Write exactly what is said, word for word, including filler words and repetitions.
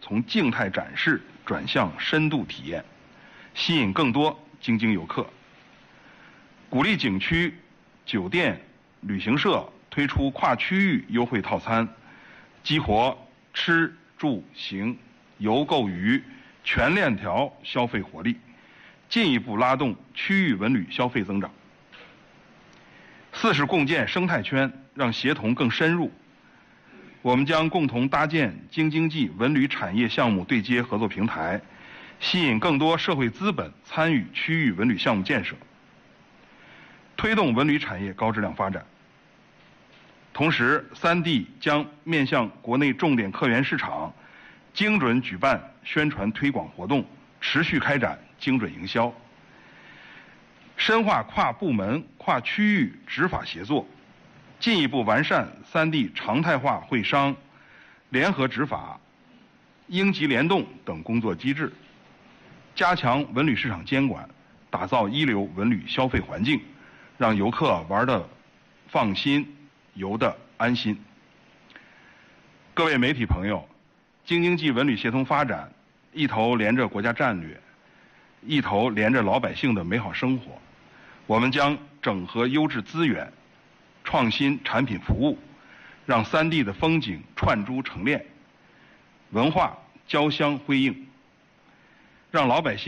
从静态展示转向深度体验，吸引更多京津游客。鼓励景区、酒店、旅行社推出跨区域优惠套餐，激活吃住行游购娱全链条消费活力，进一步拉动区域文旅消费增长。四是共建生态圈，让协同更深入。我们将共同搭建京津冀文旅产业项目对接合作平台，吸引更多社会资本参与区域文旅项目建设，推动文旅产业高质量发展。同时，三地将面向国内重点客源市场，精准举办宣传推广活动，持续开展精准营销，深化跨部门、跨区域执法协作，进一步完善三地常态化会商、联合执法、应急联动等工作机制，加强文旅市场监管，打造一流文旅消费环境，让游客玩得放心，游得安心。各位媒体朋友，京津冀文旅协同发展一头连着国家战略，一头连着老百姓的美好生活。我们将整合优质资源，创新产品服务，让三地的风景串珠成链，文化交相辉映，让老百姓